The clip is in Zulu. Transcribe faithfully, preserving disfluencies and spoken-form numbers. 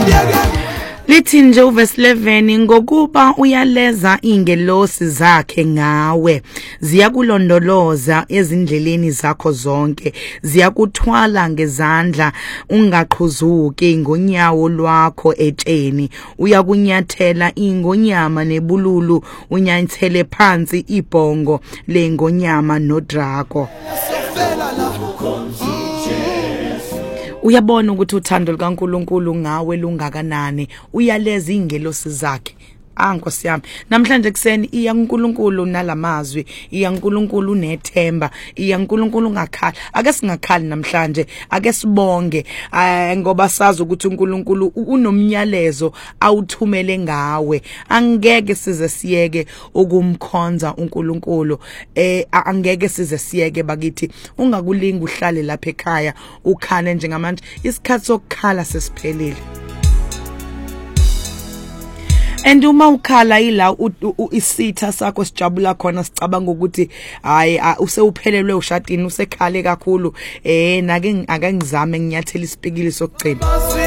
Lithi nje uverse eleven ngokuba uyaleza ingelosi zakhe ngawe ziyakulondoloza ezindleleni zakho zonke ziyakuthwala ngezandla ungaqhuzuki ngonyawo lwakho etsheni uyakunyathela ingonyama nebululu unyathele phansi ibhongo lengonyama nodrago. Uyabona ukuthi uthando likaNkuluNkulu ngawe lungakanani uyaleza ingelosi zakhe. Ah Nkosi yami namhlanje kuseni iya uNkulunkulu nalamazwi iya uNkulunkulu nethemba iya uNkulunkulu ngakhala ake singakhali namhlanje ake sibonge ngoba sazi ukuthi uNkulunkulu unomnyalezo awuthumele ngawe angeke size siyeke ukumkhonza uNkulunkulu eh angeke size siyeke bakithi ungakulinga uhlale lapha ekhaya ukhale njengamanje isikhathi sokukhala sesiphelile. And uma ukhala ila isitha sakho sijabula khona sicabanga ukuthi hayi usewuphelelwe ushadini usekhale kakhulu eh nake ake ngizame nginyathela isipikili sokugcina.